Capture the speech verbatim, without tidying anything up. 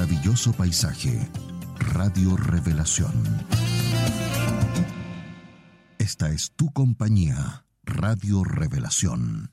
maravilloso paisaje. Radio Revelación. Esta es tu compañía, Radio Revelación.